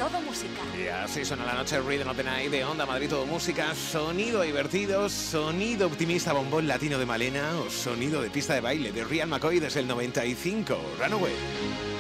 Todo Música. Y así suena la noche Rhythm of the Night de Onda Madrid Todo Música. Sonido divertido, sonido optimista bombón latino de Malena o sonido de pista de baile de Ryan McCoy desde el 95. Runaway.